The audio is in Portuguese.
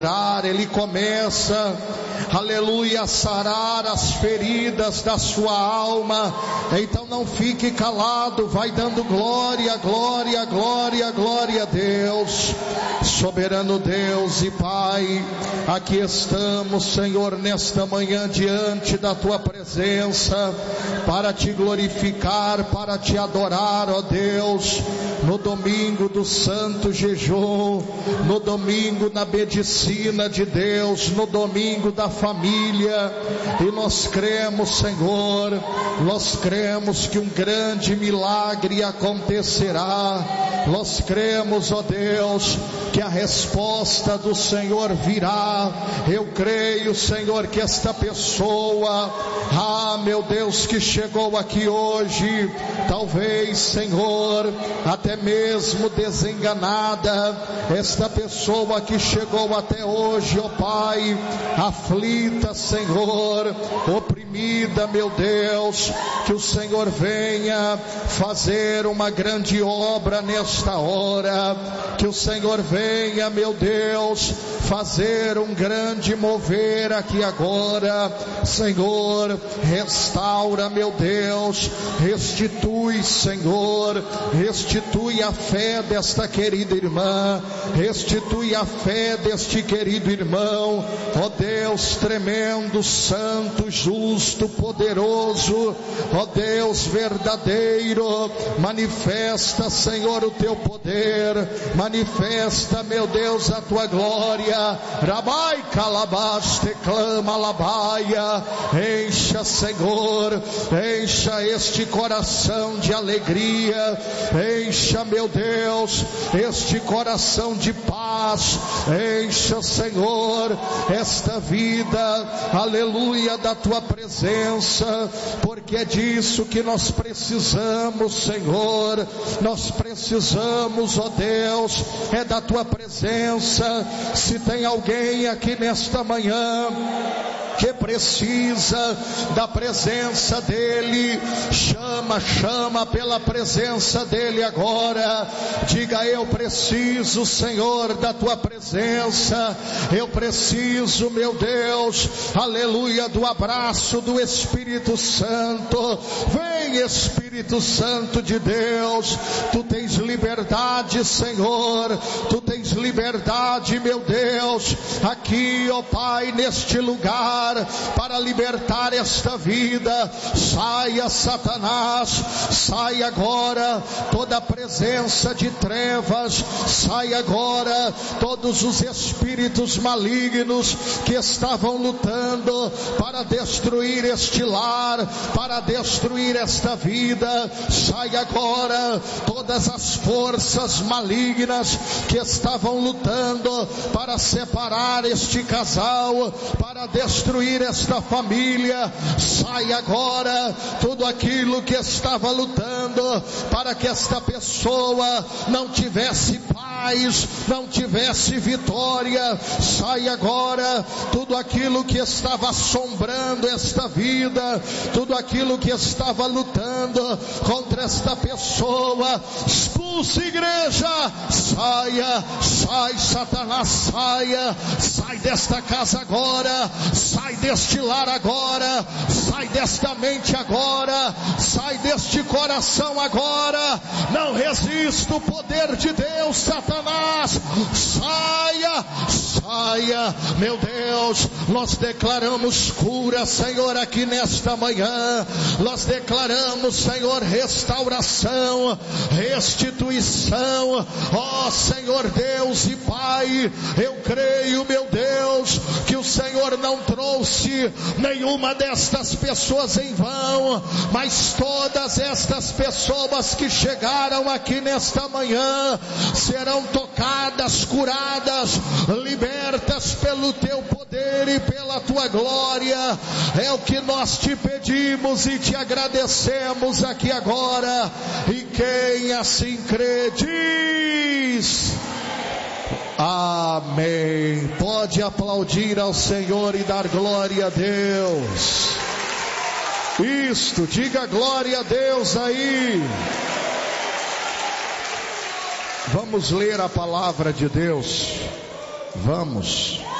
Ele começa, aleluia, a sarar as feridas da sua alma. Então não fique calado, vai dando glória, glória, glória, glória a Deus. Soberano Deus e Pai, aqui estamos, Senhor, nesta manhã diante da Tua presença, para Te glorificar, para Te adorar, ó Deus, no domingo do santo jejum, no domingo na medicina de Deus, no domingo da família. E nós cremos, Senhor, nós cremos que um grande milagre acontecerá. Nós cremos, ó Deus, que a resposta do Senhor virá. Eu creio, Senhor, que esta pessoa, meu Deus, que chegou aqui hoje, talvez, Senhor, até mesmo desenganada, esta pessoa que chegou até hoje, ó Pai, aflita, Senhor, oprimida, meu Deus, que o Senhor venha fazer uma grande obra nesta hora, que o Senhor venha, meu Deus, fazer um grande mover aqui agora. Senhor, restaura, meu Deus, restitui, Senhor, restitui a fé desta querida irmã, restitui a fé deste querido irmão, ó Deus tremendo, santo, justo, poderoso, ó Deus verdadeiro, manifesta, Senhor, o teu poder, manifesta, meu Deus, a tua glória. Rabai calabaste clama labaia, encha, Senhor, encha este coração de alegria, encha, meu Deus, este coração de paz, encha, Senhor, esta vida, aleluia, da tua presença, porque é disso que nós precisamos, Senhor, nós precisamos, ó Deus, é da tua presença. Se tem alguém aqui nesta manhã que precisa da presença dele, chama pela presença dele agora. Diga: eu preciso, Senhor, da tua presença, eu preciso, meu Deus, aleluia, do abraço do Espírito Santo. Vem, Espírito Santo de Deus, tu tens liberdade, Senhor, tu tens liberdade, meu Deus, aqui, ó Pai, neste lugar, para libertar esta vida. Saia, Satanás, sai agora toda a presença de trevas, sai agora todos os espíritos malignos que estavam lutando para destruir este lar, para destruir esta vida. Sai agora todas as forças malignas que estavam lutando para separar este casal, para destruir esta família. Sai agora tudo aquilo que estava lutando para que esta pessoa não tivesse paz, não tivesse vitória. Sai agora tudo aquilo que estava assombrando esta vida, tudo aquilo que estava lutando contra esta pessoa. Expulse, igreja, saia, sai, Satanás, saia, sai desta casa agora, sai deste lar agora, sai desta mente agora, sai deste coração agora. Não resista o poder de Deus, Satanás, saia, saia, meu Deus. Nós declaramos cura, Senhor, aqui nesta manhã. Nós declaramos, Senhor, restauração, restituição. Ó Senhor Deus e Pai, eu creio, meu Deus, que o Senhor não trouxe nenhuma destas pessoas em vão, mas todas estas pessoas que chegaram aqui nesta manhã serão tocadas, curadas, libertas pelo teu poder e pela tua glória. É o que nós te pedimos e te agradecemos aqui agora. E quem assim crê diz: amém. Pode aplaudir ao Senhor e dar glória a Deus. Isto, diga glória a Deus aí. Vamos ler a palavra de Deus. Vamos.